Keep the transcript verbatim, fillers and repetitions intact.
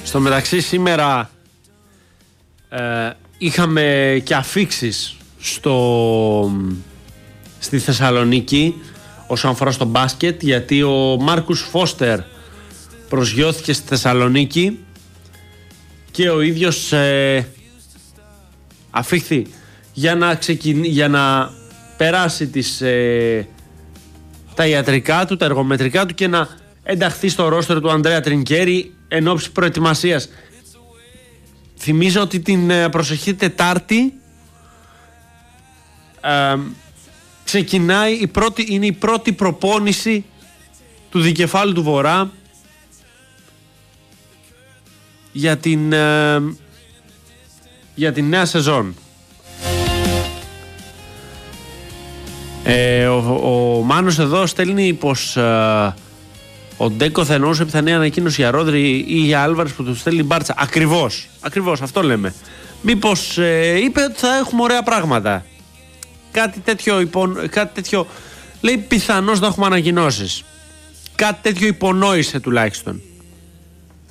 Στο μεταξύ σήμερα ε, είχαμε και αφίξεις στο, στη Θεσσαλονίκη όσον αφορά στο μπάσκετ, γιατί ο Μάρκους Φώστερ προσγειώθηκε στη Θεσσαλονίκη και ο ίδιος ε, αφήχθη για να, ξεκιν... για να περάσει τις, ε, τα ιατρικά του, τα εργομετρικά του και να ενταχθεί στο ρόστερ του Ανδρέα Τρινκέρι εν ώψη προετοιμασίας. Θυμίζω ότι την προσεχή Τετάρτη ε, ξεκινάει η πρώτη, είναι η πρώτη προπόνηση του Δικεφάλου του Βορρά για την, ε, για την νέα σεζόν. Ε, ο, ο Μάνος εδώ στέλνει πως ε, ο Ντέκο θα εννοούσε πιθανή ανακοίνωση για Ρόδρυ ή για Άλβαρες που του στέλνει Μπάρτσα. Ακριβώς, ακριβώς αυτό λέμε. Μήπως ε, είπε ότι θα έχουμε ωραία πράγματα. Κάτι τέτοιο, υπο, κάτι τέτοιο λέει πιθανώς να έχουμε ανακοινώσεις. Κάτι τέτοιο υπονόησε τουλάχιστον.